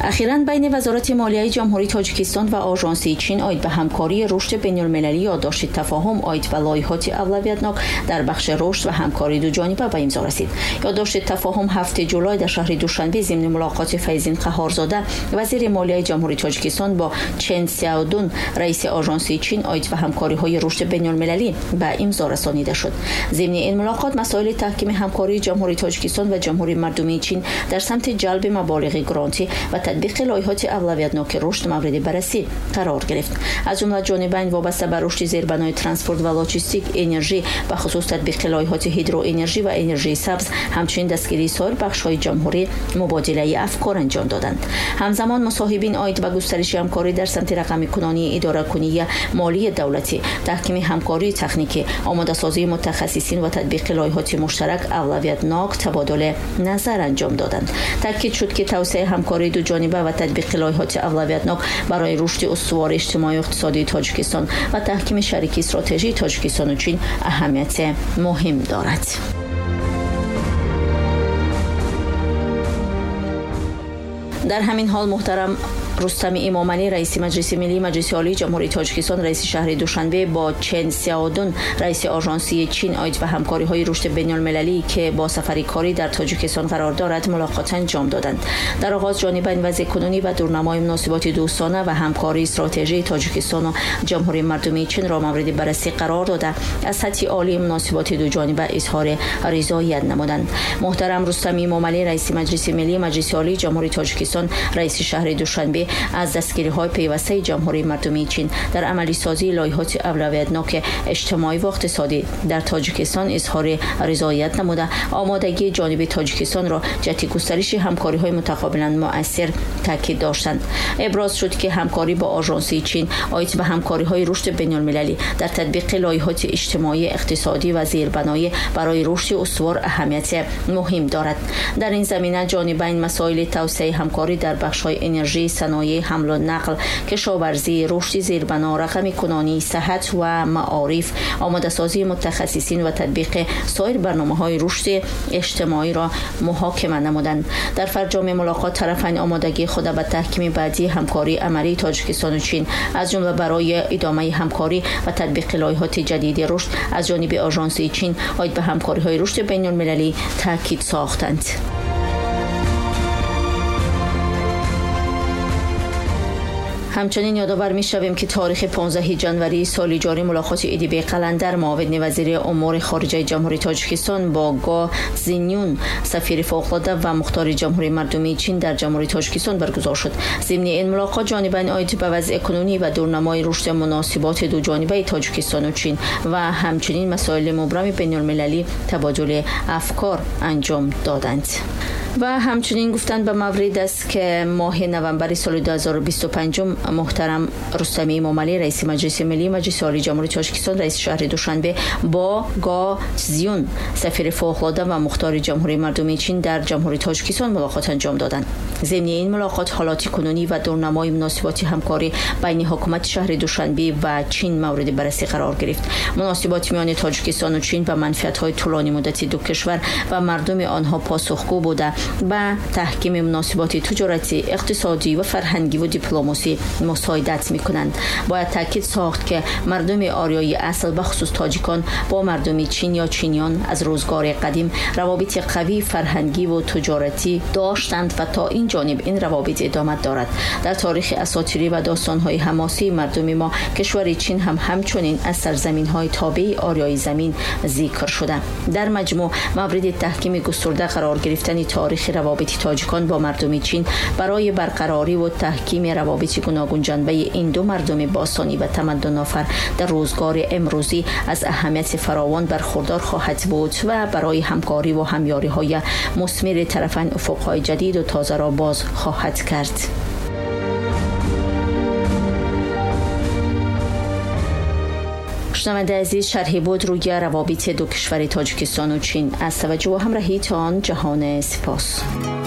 اخیراً بین وزارت مالیه جمهوری تاجیکستان و آژانس چین آید به همکاری رشد بین‌المللی یادداشت تفاهم آید و لایحات اولویتناک در بخش رشد و همکاری دو جانبه به امضا رسید. یادداشت تفاهم 7 جولای در شهر دوشنبه ضمن ملاقات فیضین قهارزاده وزیر مالیه جمهوری تاجیکستان با چن سیاودون رئیس آژانس چین آید و همکاری‌های رشد بین‌المللی به امضا رسانیده شد. ضمن این ملاقات مسائل تحکیم همکاری جمهوری تاجیکستان و جمهوری مردمی چین در سمت جلب مبالغ گرانتی و تطبیق لایحات اولویتناک رشد مورد بررسی قرار گرفت. از جمله جانبین وابسته به رشد زیربنای ترانسپورت و لاجستیک، انرژی به خصوص تطبیق لایحات هیدروانرژی و انرژی سبز، همچنین دستگیری سایر بخش‌های جمهوری مبادله افکار انجام دادند. همزمان مصاحبین آید به گسترش همکاری در سمت رقم کنانی اداره کنی مالی دولتی، تحکیم همکاری تکنیکی، آماده سازی متخصصین و تطبیق لایحات مشترک اولویتناک تبادل نظر انجام دادند. تاکید شد که توسعه همکاری دو جانبه و تطبیق لایحات اولویتناک برای رشد استوار اجتماعی و اقتصادی تاجیکستان و تحکیم شریکی استراتژی تاجیکستان و چین اهمیت مهم دارد. در همین حال محترم رستم امامعلی رئیس مجلس ملی مجلس عالی جمهوری تاجیکستان رئیس شهر دوشنبه با چن سیاودون رئیس آژانس چین آید و همکاری‌های رشد بین‌المللی که با سفری کاری در تاجیکستان قرار دارد ملاقات انجام دادند. در آغاز جانبین وضع کنونی و دورنمای مناسبات دوستانه و همکاری استراتژی تاجیکستان و جمهوری مردمی چین را مورد بررسی قرار داده از سطح عالی مناسبات دو جانبه اظهار رضایت نمودند. محترم رستم امامعلی رئیس مجلس ملی مجلس عالی جمهوری تاجیکستان رئیس شهر دوشنبه از دستگیری‌های پیوسته جمهوری مردمی چین در عملی سازی لایحات اولویتناک اجتماعی و اقتصادی در تاجیکستان اظهار رضایت نموده آمادگی جانب تاجیکستان را جهت گسترش همکاری‌های متقابلا مؤثر تاکید داشتند. ابراز شد که همکاری با آژانس چین آید به همکاری‌های رشد بین‌المللی در تطبیق لایحات اجتماعی، اقتصادی و زیربنایی برای رشد استوار اهمیت مهم دارد. در این زمینه جانبین مسائل توسعه همکاری در بخش‌های انرژی، صنایع، حمل و نقل، کشاورزی، رشد زیربنا، رقم کنانی، صحت و معارف، آماده سازی متخصصین و تطبیق سایر برنامه‌های رشد اجتماعی را محاکمه نمودند. در فرجام ملاقات طرفین آمادگی خود به تحکیم بعدی همکاری عملی تاجیکستان و چین از جمله برای ادامه همکاری و تطبیق لایحات جدید رشد از جانب آژانس چین آید به همکاری‌های رشد بین‌المللی تاکید ساختند. همچنین یادآور می‌شویم که تاریخ 15 جنوری سال جاری ملاقات ایدی قلندر معاون وزیر امور خارجه جمهوری تاجیکستان با گو زینیون سفیر فوق‌العاده و مختار جمهوری مردمی چین در جمهوری تاجیکستان برگزار شد. ضمن این ملاقات جانبین آید به وضع کنونی و دورنمای رشد مناسبات دو جانبه تاجیکستان و چین و همچنین مسائل مبرم بین‌المللی تبادل افکار انجام دادند. و همچنین گفتند به مورد است که ماه نوامبر سال 2025 محترم رستم امامعلی رئیس مجلس ملی مجلس عالی جمهوری تاجیکستان رئیس شهر دوشنبه با گو زیون سفیر فوق‌العاده و مختار جمهوری مردمی چین در جمهوری تاجیکستان ملاقات انجام دادند. ضمن این ملاقات حالات کنونی و دورنمای مناسبات همکاری بین حکومت شهر دوشنبه و چین مورد بررسی قرار گرفت. مناسبات میان تاجیکستان و چین و منفعت‌های طولانی مدتی دو کشور و مردم آنها پاسخگو بوده به تحکیم مناسبات تجارتی، اقتصادی و فرهنگی و دیپلماسی مساعدت می‌کنند. باید تاکید ساخت که مردم آریایی اصل به خصوص تاجیکان با مردم چین یا چینیان از روزگار قدیم روابط قوی فرهنگی و تجارتی داشتند و تا این جانب این روابط ادامه دارد. در تاریخ اساطیری و داستان‌های حماسی مردم ما کشور چین هم همچنین از سرزمین‌های تابع آریایی زمین ذکر شده. در مجموع مورد تحکیم گسترده قرار گرفتن تاریخ روابط تاجیکان با مردم چین برای برقراری و تحکیم روابط گوناگون جنبه این دو مردم باستانی و تمدن آفر در روزگار امروزی از اهمیت فراوان برخوردار خواهد بود و برای همکاری و همیاری‌های مثمر طرفین افق‌های جدید و تازه را باز خواهد کرد. شنونده عزیز، شرحی بود روی روابط دو کشور تاجیکستان و چین. از توجه و همراهیتان جهان سپاس.